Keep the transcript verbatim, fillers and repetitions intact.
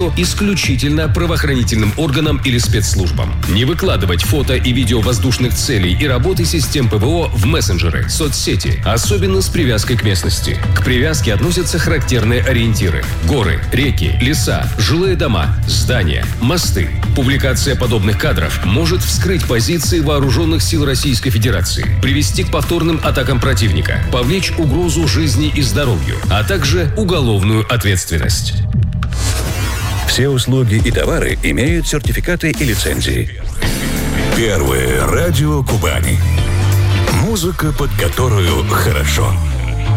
видео исключительно правоохранительным органам или спецслужбам. Не выкладывать фото и видео воздушных целей и работы систем ПВО в мессенджеры, соцсети, особенно с привязкой к местности. К привязке относятся характерные ориентиры: горы, реки, леса, жилые дома, здания, мосты. Публикация подобных кадров может вскрыть позиции вооруженных сил Российской Федерации, привести к повторным атакам противника, повлечь угрозу жизни и здоровью, а также уголовную ответственность. Все услуги и товары имеют сертификаты и лицензии. Первое радио Кубани. Музыка, под которую хорошо.